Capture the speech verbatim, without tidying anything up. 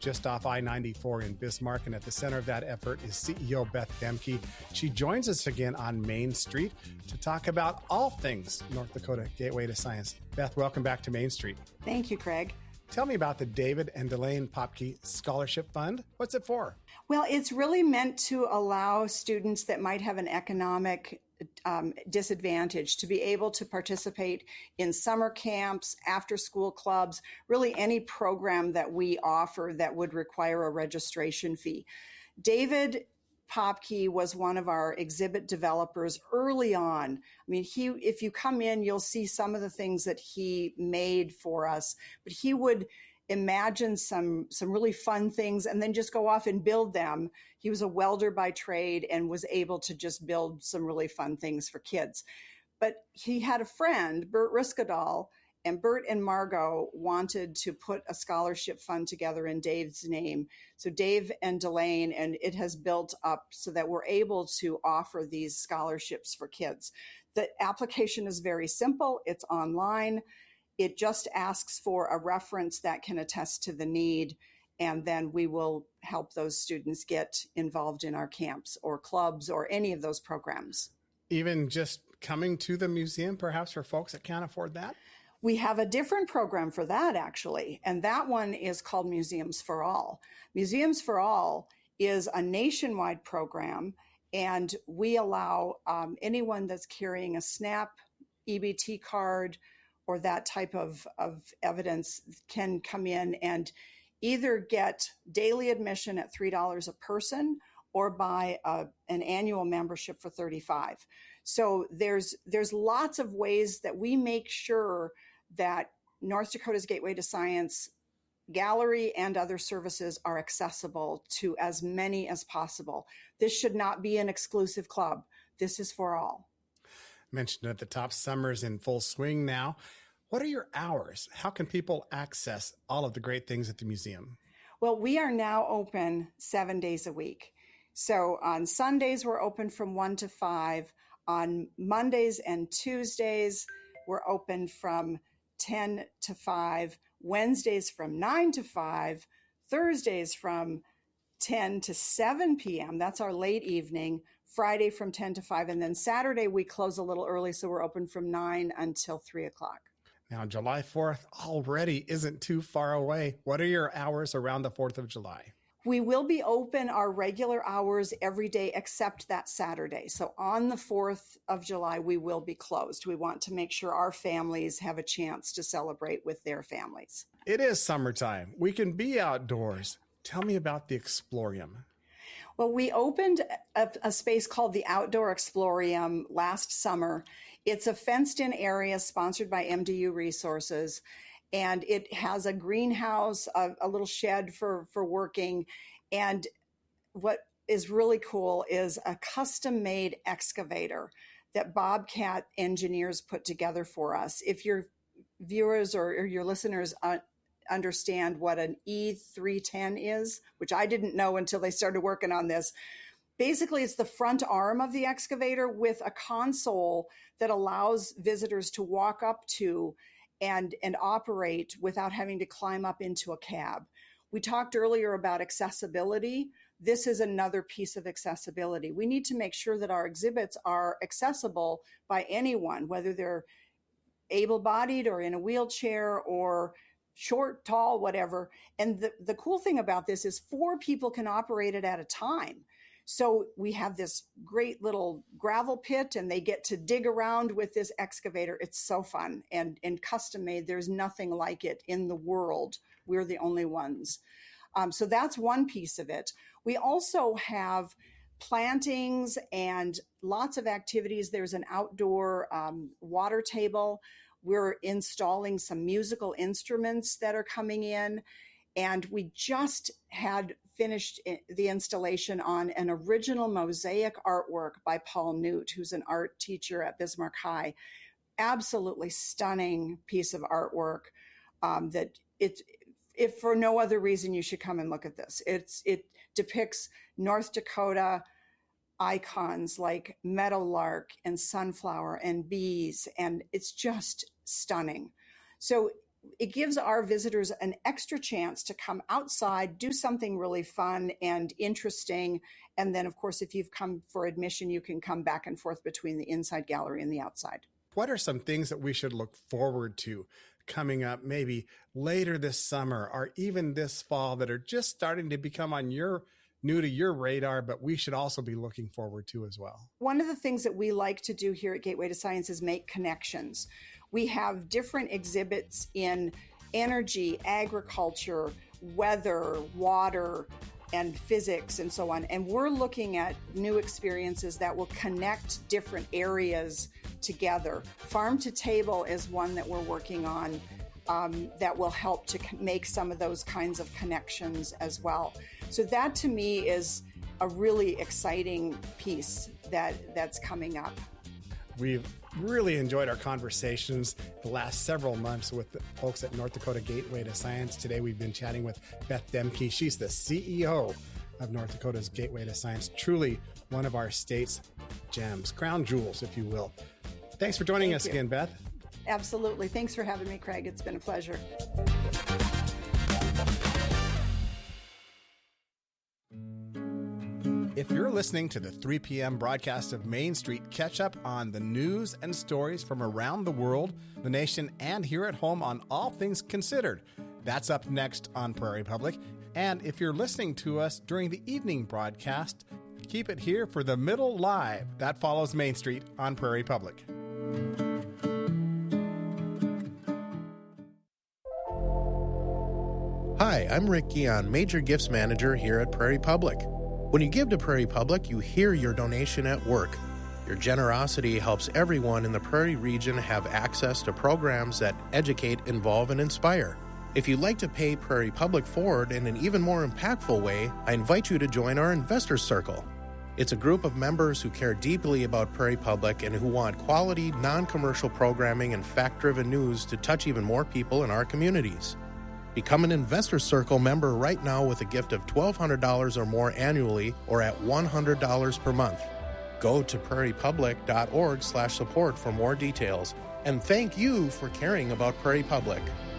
just off I ninety-four in Bismarck. And at the center of that effort is C E O Beth Demke. She joins us again on Main Street to talk about all things North Dakota Gateway to Science. Beth, welcome back to Main Street. Thank you, Craig. Tell me about the David and Delane Popke Scholarship Fund. What's it for? Well, it's really meant to allow students that might have an economic um, disadvantage to be able to participate in summer camps, after-school clubs, really any program that we offer that would require a registration fee. David Popke was one of our exhibit developers early on. I mean, he, if you come in, you'll see some of the things that he made for us, but he would imagine some, some really fun things and then just go off and build them. He was a welder by trade and was able to just build some really fun things for kids. But he had a friend, Bert Riskadal, and Bert and Margot wanted to put a scholarship fund together in Dave's name. So Dave and Delane, and it has built up so that we're able to offer these scholarships for kids. The application is very simple. It's online. It just asks for a reference that can attest to the need, and then we will help those students get involved in our camps or clubs or any of those programs. Even just coming to the museum, perhaps for folks that can't afford that? We have a different program for that, actually, and that one is called Museums for All. Museums for All is a nationwide program, and we allow um, anyone that's carrying a SNAP E B T card or that type of, of evidence can come in and either get daily admission at three dollars a person or buy a, an annual membership for thirty-five dollars. So there's there's lots of ways that we make sure that North Dakota's Gateway to Science gallery and other services are accessible to as many as possible. This should not be an exclusive club. This is for all. Mentioned at the top, summer's in full swing now. What are your hours? How can people access all of the great things at the museum? Well, we are now open seven days a week. So on Sundays, we're open from one to five. On Mondays and Tuesdays, we're open from ten to five. Wednesdays from nine to five. Thursdays from ten to seven p.m. That's our late evening. Friday from ten to five. And then Saturday, we close a little early, so we're open from nine until three o'clock. Now, July fourth already isn't too far away. What are your hours around the fourth of July? We will be open our regular hours every day except that Saturday. So on the fourth of July, we will be closed. We want to make sure our families have a chance to celebrate with their families. It is summertime. We can be outdoors. Tell me about the Explorium. Well, we opened a, a space called the Outdoor Explorium last summer. It's a fenced-in area sponsored by M D U Resources, and it has a greenhouse, a, a little shed for, for working. And what is really cool is a custom-made excavator that Bobcat engineers put together for us. If your viewers or, or your listeners uh, understand what an E three ten is, which I didn't know until they started working on this, basically it's the front arm of the excavator with a console that allows visitors to walk up to and, and operate without having to climb up into a cab. We talked earlier about accessibility. This is another piece of accessibility. We need to make sure that our exhibits are accessible by anyone, whether they're able-bodied or in a wheelchair or short, tall, whatever. And the, the cool thing about this is four people can operate it at a time. So we have this great little gravel pit and they get to dig around with this excavator. It's so fun and, and custom made. There's nothing like it in the world. We're the only ones. Um, so that's one piece of it. We also have plantings and lots of activities. There's an outdoor um, water table. We're installing some musical instruments that are coming in. And we just had finished the installation on an original mosaic artwork by Paul Newt, who's an art teacher at Bismarck High. Absolutely stunning piece of artwork um, that it, if for no other reason, you should come and look at this. It's It depicts North Dakota icons like meadowlark and sunflower and bees, and it's just stunning. So it gives our visitors an extra chance to come outside, do something really fun and interesting. And then, of course, if you've come for admission, you can come back and forth between the inside gallery and the outside. What are some things that we should look forward to coming up maybe later this summer or even this fall that are just starting to become on your new to your radar, but we should also be looking forward to as well? One of the things that we like to do here at Gateway to Science is make connections. We have different exhibits in energy, agriculture, weather, water, and physics, and so on. And we're looking at new experiences that will connect different areas together. Farm to Table is one that we're working on um, that will help to make some of those kinds of connections as well. So that to me is a really exciting piece that that's coming up. We've really enjoyed our conversations the last several months with the folks at North Dakota Gateway to Science. Today we've been chatting with Beth Demke. She's the C E O of North Dakota's Gateway to Science. Truly one of our state's gems, crown jewels, if you will. Thanks for joining Thank us you. again, Beth. Absolutely. Thanks for having me, Craig. It's been a pleasure. If you're listening to the three p.m. broadcast of Main Street, catch up on the news and stories from around the world, the nation, and here at home on All Things Considered. That's up next on Prairie Public. And if you're listening to us during the evening broadcast, keep it here for the Middle Live. That follows Main Street on Prairie Public. Hi, I'm Rick Guion, Major Gifts Manager here at Prairie Public. When you give to Prairie Public, you hear your donation at work. Your generosity helps everyone in the Prairie region have access to programs that educate, involve, and inspire. If you'd like to pay Prairie Public forward in an even more impactful way, I invite you to join our Investors Circle. It's a group of members who care deeply about Prairie Public and who want quality, non-commercial programming and fact-driven news to touch even more people in our communities. Become an Investor Circle member right now with a gift of twelve hundred dollars or more annually or at one hundred dollars per month. Go to prairiepublic.org slash support for more details. And thank you for caring about Prairie Public.